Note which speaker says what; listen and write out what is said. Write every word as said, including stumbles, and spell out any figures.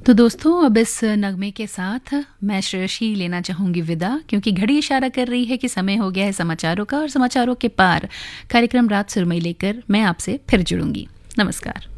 Speaker 1: तो दोस्तों, अब इस नगमे के साथ मैं श्रेयशी लेना चाहूँगी विदा, क्योंकि घड़ी इशारा कर रही है कि समय हो गया है समाचारों का, और समाचारों के पार कार्यक्रम रात सुरमई लेकर मैं आपसे फिर जुड़ूंगी। नमस्कार।